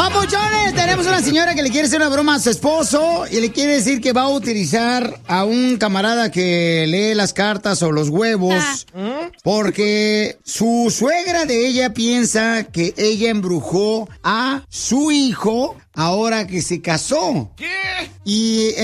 ¡Papuchones! Tenemos una señora que le quiere hacer una broma a su esposo y le quiere decir que va a utilizar a un camarada que lee las cartas o los huevos porque su suegra de ella piensa que ella embrujó a su hijo ahora que se casó. ¿Qué? Y